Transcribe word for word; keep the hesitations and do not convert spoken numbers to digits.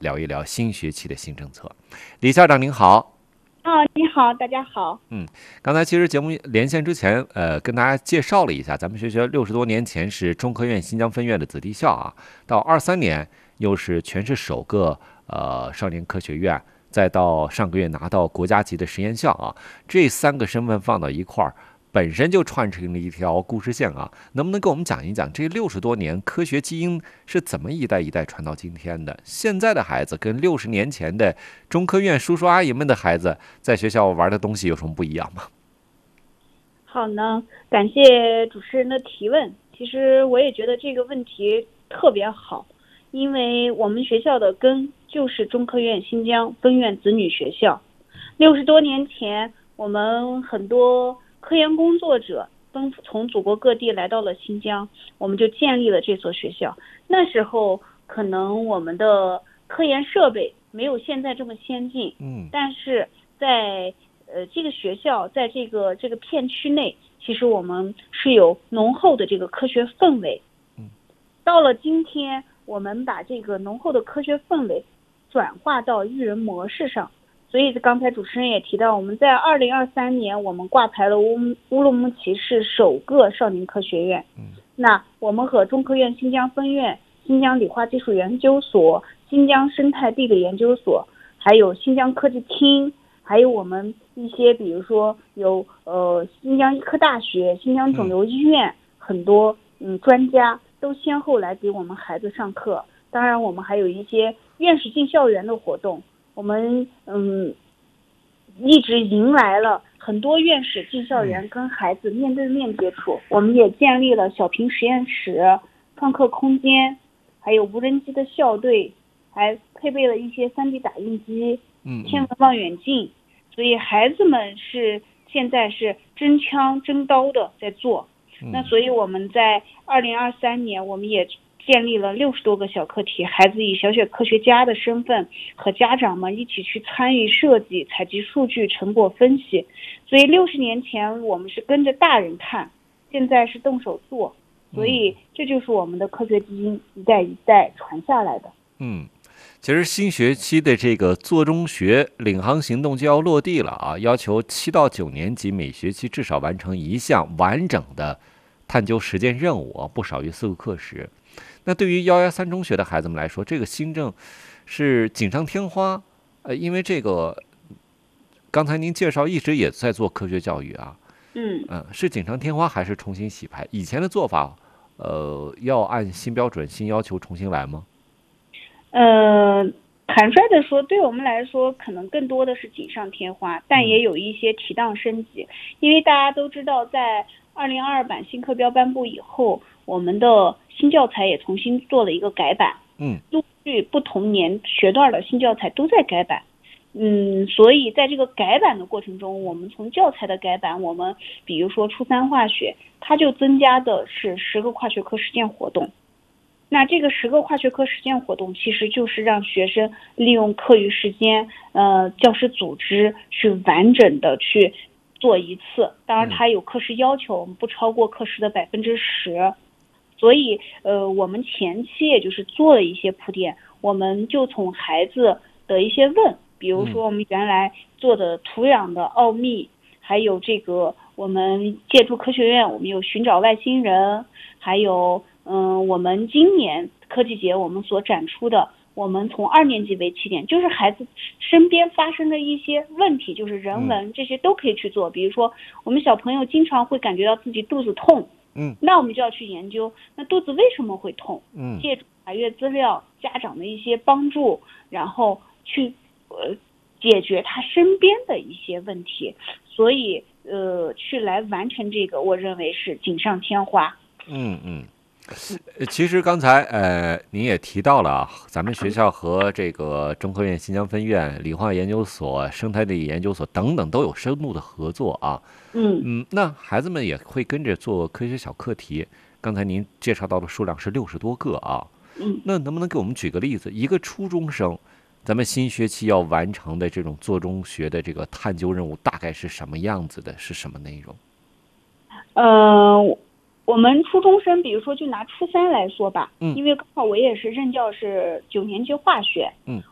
聊一聊新学期的新政策。李校长您好。 啊，你好，大家好。 嗯，刚才其实节目连线之前，呃，跟大家介绍了一下，咱们学校六十多年前是中科院新疆分院的子弟校啊，到二三年又是全市首个呃少年科学院，再到上个月拿到国家级的实验校啊，这三个身份放到一块儿，本身就串成了一条故事线啊。能不能跟我们讲一讲这六十多年科学基因是怎么一代一代传到今天的？现在的孩子跟六十年前的中科院叔叔阿姨们的孩子在学校玩的东西有什么不一样吗？ 好呢，感谢主持人的提问。其实我也觉得这个问题特别好，因为我们学校的根就是中科院新疆分院子女学校。六十多年前，我们很多科研工作者奔从祖国各地来到了新疆，我们就建立了这所学校。那时候可能我们的科研设备没有现在这么先进， 嗯， 但是在呃这个学校在这个这个片区内，其实我们是有浓厚的这个科学氛围。 嗯， 到了今天，我们把这个浓厚的科学氛围转化到育人模式上。所以刚才主持人也提到，我们在二零二三年，我们挂牌了乌乌鲁木齐市首个少年科学院。 嗯， 那我们和中科院新疆分院、新疆理化技术研究所、新疆生态地理研究所，还有新疆科技厅，还有我们一些比如说有呃新疆医科大学、新疆肿瘤医院，嗯、很多嗯专家都先后来给我们孩子上课。当然，我们还有一些院士进校园的活动。我们嗯一直迎来了很多院士进校园跟孩子面对面接触，我们也建立了小平实验室、创客空间，还有无人机的校对，还配备了一些 三 D 打印机、天文望远镜，所以孩子们是现在是真枪真刀的在做。那所以我们在二零二三年，我们也建立了六十多个小课题，孩子以小小科学家的身份和家长们一起去参与设计、采集数据、成果分析。所以六十年前我们是跟着大人看，现在是动手做，所以这就是我们的科学基因一代一代传下来的。 嗯，其实新学期的这个做中学领航行动就要落地了啊，要求七到九年级每学期至少完成一项完整的探究实践任务，不少于四个课时。那对于幺幺三中学的孩子们来说，这个新政是锦上添花，呃，因为这个刚才您介绍一直也在做科学教育啊， 嗯嗯、呃，是锦上添花还是重新洗牌？以前的做法，呃，要按新标准、新要求重新来吗？ 呃，坦率的说，对我们来说，可能更多的是锦上添花，但也有一些提档升级，因为大家都知道，在二零二二版新课标颁布以后，我们的新教材也重新做了一个改版， 嗯， 陆续不同年学段的新教材都在改版，嗯，所以在这个改版的过程中，我们从教材的改版，我们比如说初三化学，它就增加的是十个跨学科实践活动。那这个十个跨学科实践活动，其实就是让学生利用课余时间，呃，教师组织去完整的去做一次。当然，它有课时要求，我们不超过课时的百分之十。所以，呃，我们前期也就是做了一些铺垫，我们就从孩子的一些问，比如说我们原来做的土壤的奥秘，还有这个我们借助科学院，我们有寻找外星人，还有。嗯，我们今年科技节我们所展出的，我们从二年级为起点，就是孩子身边发生的一些问题，就是人文这些都可以去做。比如说，我们小朋友经常会感觉到自己肚子痛， 嗯， 那我们就要去研究，那肚子为什么会痛？ 嗯， 借助查阅资料、家长的一些帮助，然后去呃解决他身边的一些问题，所以呃去来完成这个，我认为是锦上添花。 嗯嗯。其实刚才呃，您也提到了啊，咱们学校和这个中科院新疆分院、理化研究所、生态地理研究所等等都有深度的合作啊。 嗯嗯，那孩子们也会跟着做科学小课题。刚才您介绍到的数量是六十多个啊。 嗯， 那能不能给我们举个例子？一个初中生，咱们新学期要完成的这种做中学的这个探究任务，大概是什么样子的？是什么内容？ 呃。我们初中生，比如说就拿初三来说吧， 嗯， 因为刚好我也是任教是九年级化学， 嗯，